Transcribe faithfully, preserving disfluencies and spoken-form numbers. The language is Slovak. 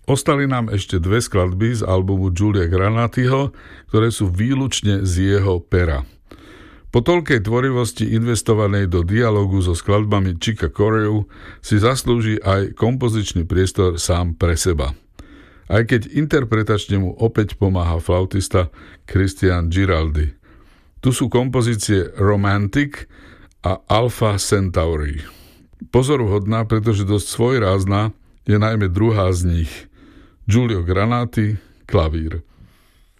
Ostali nám ešte dve skladby z albumu Giulia Granatiho, ktoré sú výlučne z jeho pera. Po toľkej tvorivosti investovanej do dialogu so skladbami Chica Coreou si zaslúži aj kompozičný priestor sám pre seba. Aj keď interpretačne mu opäť pomáha flautista Christian Giraldi. Tu sú kompozície Romantic a Alpha Centauri. Pozoruhodná, pretože dosť svojrázna je najmä druhá z nich. Giulio Granati, klavír.